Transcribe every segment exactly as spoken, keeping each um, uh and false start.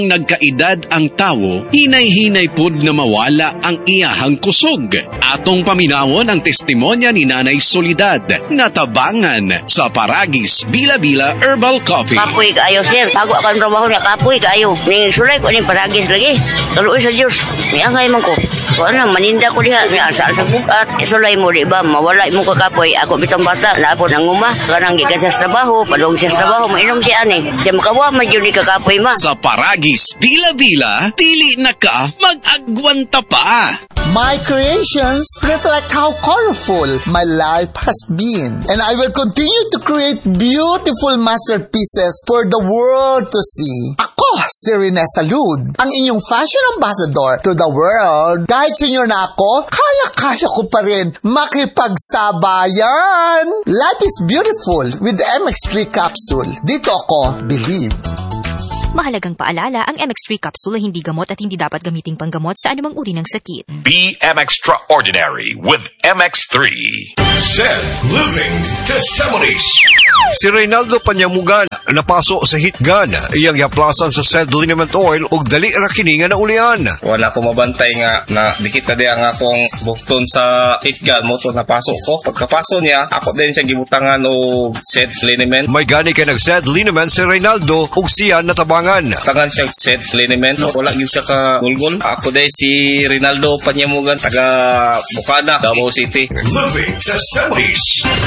Nagkaedad ang tawo, hinay-hinay pud na mawala ang iyahang kusog. Atong paminawon ang testimonya ni Nanay Soledad, natabangan sa Paragis Bila-Bila Herbal Coffee. Kapoy kaayo, sir. Bago akong trabaho niya, kapoy kaayo. Ning sulay ko ning Paragis lagi. Tuloy sa Diyos. Niangay man ko. Kung ano, maninda ko diha. Asa sa bukat. Sulay mo, di ba? Mawala mo ko kapoy. Ako bitang bata. Napo nanguma. Kanang gikan sa trabaho. Padong sa trabaho. Mainom siya ani. Siya makawa man yun ni kakapoy ma. Sa Paragis Bila-Bila, dili na ka mag-agwanta pa. My creations reflect how colorful my life has been. And I will continue to create beautiful masterpieces for the world to see. Ako, si Rene Salud, ang inyong fashion ambassador to the world. Kahit senior na ako, kaya-kaya ko pa rin makipagsabayan. Life is beautiful with M X three capsule. Dito ako, believe. Mahalagang paalala, ang M X three capsule ay hindi gamot at hindi dapat gamiting panggamot sa anumang uri ng sakit. Be M Extraordinary with M X three. Zed Living Testimonies. Si Reynaldo Panyamugan napaso sa hitgan iyang yaplasan sa Zed Liniment Oil ug dali ra kini nga naulian. Wala ko mabantay nga na dikit na di ang akong bukton sa hitgan mo to napasok ko. Pagkapaso niya, ako din siya gibutangan og Zed Liniment. May gani kay nag Zed Liniment si Reynaldo ug siya natabangan. Tangan siya Zed Liniment. Wala gyud siya ka gulgol. Ako din si Reynaldo Panyamugan taga Bukana, Davao City. Living Testimonies.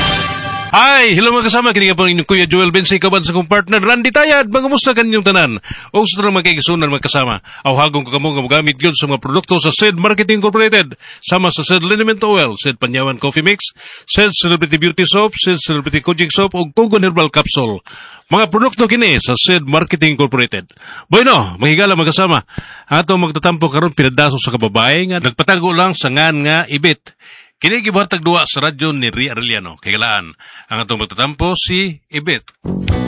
Hi! Hello mga kasama, kini ka pang inyong Kuya Joel Bensi, kaban sa kong partner Randy Tayad, mga musta kanyang tanan. O sa tarang magkaigisunan mga kasama, awhagong kakamong magamit yun sa mga produkto sa Zed Marketing Incorporated, sama sa Zed Liniment Oil, Zed Panyawan Coffee Mix, Zed Celebrity Beauty Soap, Zed Celebrity Kojic Soap, o Tugon Herbal Capsule. Mga produkto kini sa Zed Marketing Incorporated. Bueno, mahigala mga kasama, ato magtatampo karon pinadaso sa kababae nga nagpatago lang sa ngan nga ibit. Kini gibuhatag duwa sa radyo ni Ria Arellano. Kagalaan, ang atong magtatampo si Ibit.